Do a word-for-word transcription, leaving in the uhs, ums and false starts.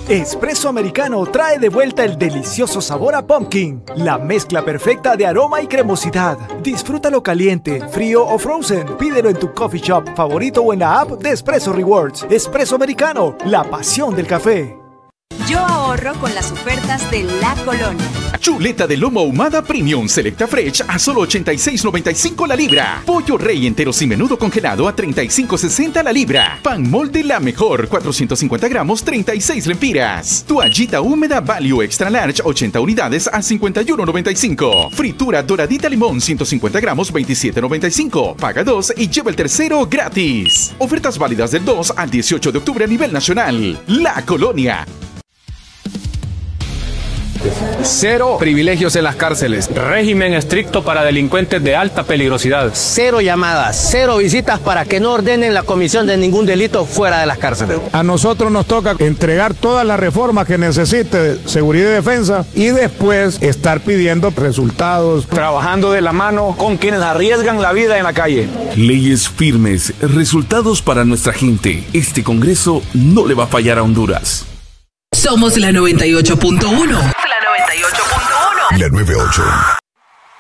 Espresso Americano trae de vuelta el delicioso sabor a pumpkin, la mezcla perfecta de aroma y cremosidad. Disfrútalo caliente, frío o frozen. Pídelo en tu coffee shop favorito o en la app de Espresso Rewards. Espresso Americano, la pasión del café. Yo ahorro con las ofertas de La Colonia. Chuleta de lomo ahumada Premium Selecta Fresh a solo ochenta y seis noventa y cinco la libra. Pollo rey entero sin menudo congelado a treinta y cinco sesenta la libra. Pan molde La Mejor cuatrocientos cincuenta gramos treinta y seis lempiras. Toallita húmeda Value Extra Large ochenta unidades a cincuenta y uno noventa y cinco. Fritura doradita limón ciento cincuenta gramos veintisiete noventa y cinco. Paga dos y lleva el tercero gratis. Ofertas válidas del dos al dieciocho de octubre a nivel nacional. La Colonia. Cero privilegios en las cárceles. Régimen estricto para delincuentes de alta peligrosidad. Cero llamadas, cero visitas para que no ordenen la comisión de ningún delito fuera de las cárceles. A nosotros nos toca entregar todas las reformas que necesite seguridad y defensa y después estar pidiendo resultados. Trabajando de la mano con quienes arriesgan la vida en la calle. Leyes firmes, resultados para nuestra gente. Este Congreso no le va a fallar a Honduras. Somos la noventa y ocho punto uno. La noventa y ocho punto uno. La noventa y ocho.